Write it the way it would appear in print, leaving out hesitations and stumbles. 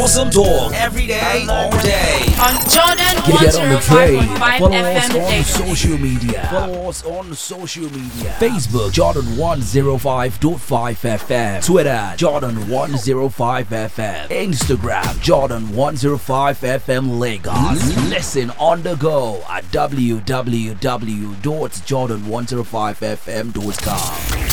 Awesome talk every day, all day. On Jordan Get on the train. 105.5 Follow FM us on daily. social media. Follow us on social media. Facebook Jordan 105.5 FM. Twitter Jordan 105 FM. Instagram Jordan 105 FM Lagos. Listen on the go at www.jordan105fm.com.